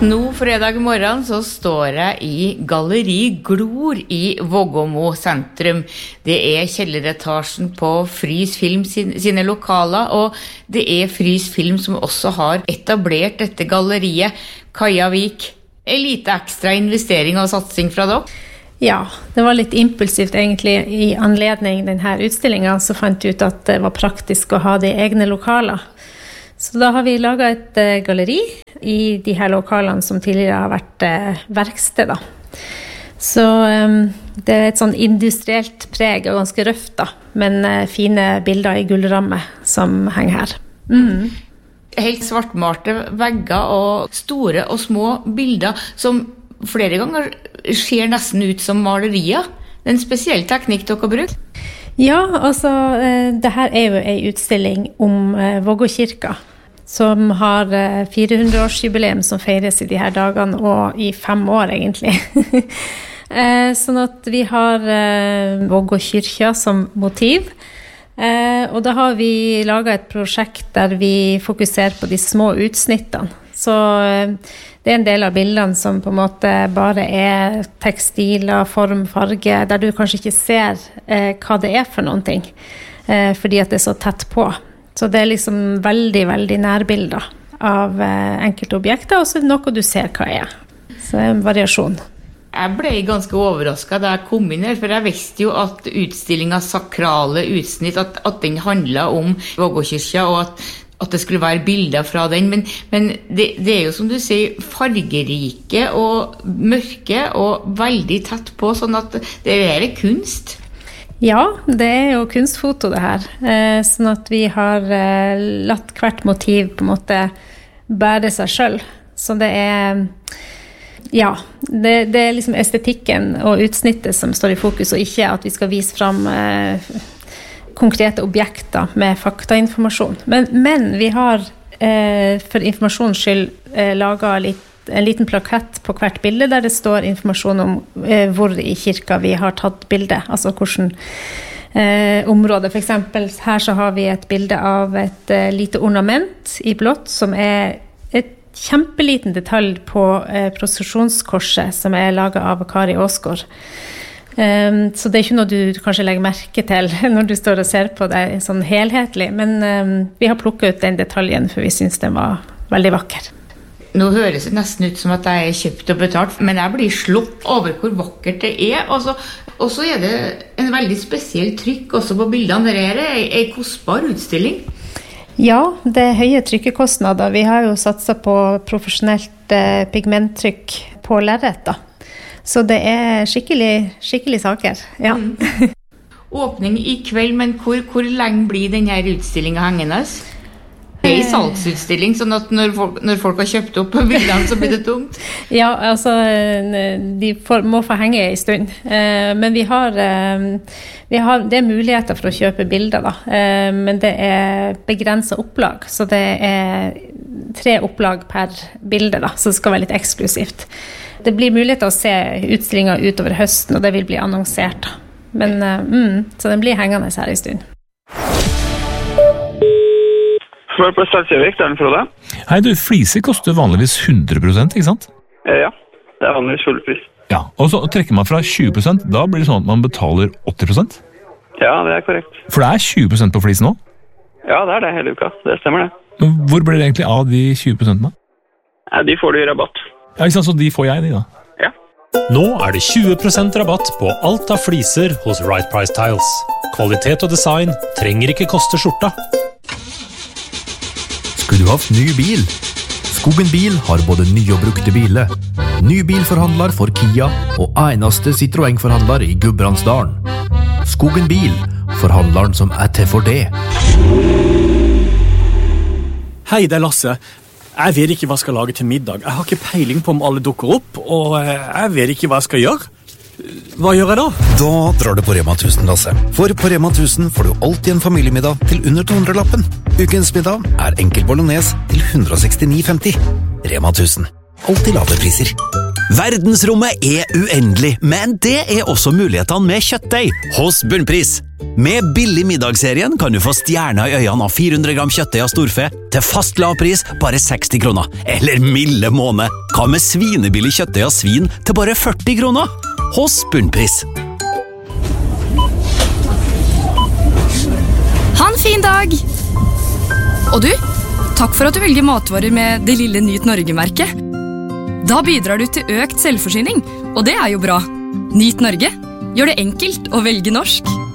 Nå fredag morgen så står jeg i Galleri Glor i Vågåmo sentrum. Det kjelleretasjen på Frys Film sine lokaler, og det Frys Film som også har etablert dette galleriet. Kaja Vik, lite ekstra investering og satsing fra dere? Ja, det var litt impulsivt egentlig. I anledning denne utstillingen så fant jeg ut at det var praktisk å ha de egne lokaler. Så da har vi laget et galleri i de her lokalene som tidligere har vært verksted da. Så det et sånn industrielt preg og ganske røft da, men fine bilder i gullramme som henger her. Helt svartmalte vegger og store og små bilder som flere ganger ser nesten ut som malerier. Det en spesiell teknikk dere har brukt. Ja, altså det her jo en utstilling om Vågåkirka, som har 400-årsjubileum som feires i de her dagene, og i 5 år egentlig. Sånn at vi har Vågåkirka som motiv, og da har vi laget et prosjekt der vi fokuserer på de små utsnittene. Så det en del av bildene som på en måte bare tekstiler, form, farge, der du kanskje ikke ser hva det for noen ting, fordi at det så tett på. Så det liksom veldig, veldig nærbilder av enkelte objekter, og så noe du ser hva Så det en variasjon. Jeg ble ganske overrasket da jeg kom inn her, for jeg visste jo at utstillingen Sakrale utsnitt, at den handlet om Vågåkirka, og at det skulle være bilder fra den, men det jo som du sier, fargerike og mørke og veldig tett på, sånn at det kunst. Ja, det jo kunstfoto det her, sånn at vi har latt hvert motiv på en måte bære seg selv. Så det ja, det liksom estetikken og utsnittet som står i fokus, og ikke at vi skal vise frem konkrete objekter med faktainformasjon. Men vi har for informasjons skyld laget en liten plakett på hvert bilde der det står informasjon om hvor i kirka vi har tatt bilde, altså hvordan område. For eksempel her så har vi et bilde av et lite ornament i blått som et kjempeliten detalj på prosesjonskorset som laget av Kari Åsgaard. Så det ikke noe du kanskje legger merke til når du står og ser på det sånn helhetlig, men vi har plukket ut den detaljen for vi synes den var veldig vakker. Nå høres det nesten ut som at jeg kjøpt og betalt, men jeg blir slått over hvor vakkert det og så det en veldig spesiell trykk også på bildene. Det en kostbar utstilling. Ja, det høye trykkekostnader. Vi har jo satset på profesjonelt pigmenttrykk på lerret da. Så det skikkelig saker, ja. Åpning i kveld, men hvor lenge blir denne utstillingen hengende? Det en salgsutstilling, sånn at når folk har kjøpt opp bildene, så blir det tungt? Ja, altså, de må få henge en stund. Men det muligheter for å kjøpe bilder, da. Men det begrenset opplag, så det 3 opplag per bilde, da, så det skal være litt eksklusivt. Det blir mulighet til å se utstillingen utover høsten, og det vil bli annonsert. Men, så den blir hengende her en stund. Svar på Salsjøvik, det den Frode. Hei du, fliser koster vanligvis 100%, ikke sant? Ja, det vanligvis full pris. Ja, og så trekker man fra 20%, da blir det sånn at man betaler 80%? Ja, det korrekt. For det 20% på flis nå? Ja, det det hele uka, det stemmer det. Men hvor blir det egentlig av de 20%? Ja, de får du i rabatt. Ja, ikke sant, så de får jeg de da? Ja. Nå det 20% rabatt på alt av fliser hos Right Price Tiles. Kvalitet og design trenger ikke koste skjorta. Skulle du haft ny bil? Skogen Bil har både nye og brukte biler. Ny bilforhandler for Kia og eneste Citroën-forhandler i Gudbrandsdalen. Skogen Bil, forhandleren som til for det. Hei, det Lasse. Jeg vet ikke hva jeg skal lage til middag. Jeg har ikke peiling på om alle dukker opp, og jeg vet ikke hva jeg skal gjøre. Hva gjør jeg da? Da drar du på Rema 1000, Lasse. For på Rema 1000 får du alltid en familiemiddag til under 200-lappen. Ukens middag enkel bolognese til 169,50. Rema 1000. Alltid lave priser. Verdensrommet uendelig, men det også mulighetene med kjøttdeig hos Bunnpris. Med billig middagsserien kan du få stjerner i øynene av 400 gram kjøttdeig av storfe til fast lav pris, bare 60 kroner, eller milde måned. Hva med svinebillig kjøttdeig av svin til bare 40 kroner? Hos Bunnpris. Ha en fin dag! Og du, takk for at du velger matvarer med det lille Nyt Norge-merket. Da bidrar du til økt selvforsyning, og det er jo bra. Nyt Norge, gjør det enkelt å velge norsk.